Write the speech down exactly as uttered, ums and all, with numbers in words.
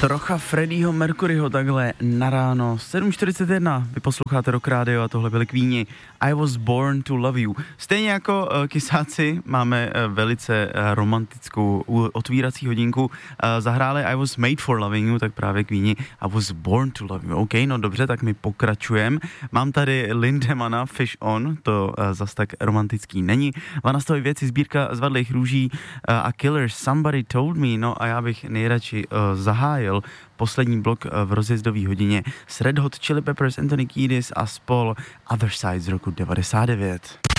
Trocha Freddieho Mercuryho takhle na ráno. sedm čtyřicet jedna, vy posloucháte Rock Radio a tohle byli Queeni. I was born to love you. Stejně jako uh, Kysáci máme uh, velice uh, romantickou uh, otvírací hodinku. Uh, zahráli I was made for loving you, tak právě Queeni I was born to love you. OK, no dobře, tak my pokračujeme. Mám tady Lindemana, Fish On, to uh, zas tak romantický není. Vanastové věci, sbírka zvadlých růží uh, a Killers, Somebody Told Me. No a já bych nejradši uh, zahájil poslední blok v rozjezdové hodině s Red Hot Chili Peppers, Anthony Kiedis a spol Other Side z roku devadesát devět.